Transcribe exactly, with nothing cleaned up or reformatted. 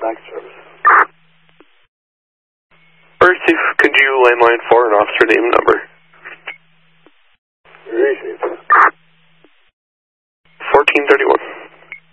back service. First, if could you landline for an officer name and number? Received. fourteen thirty-one.